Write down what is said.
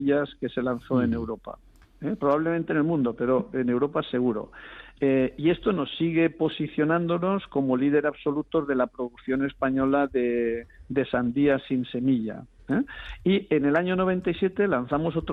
semillas que se lanzó en Europa. Probablemente en el mundo, pero en Europa seguro. Y esto nos sigue posicionándonos como líder absolutos de la producción española de sandía sin semilla. Y en el año 97 lanzamos otro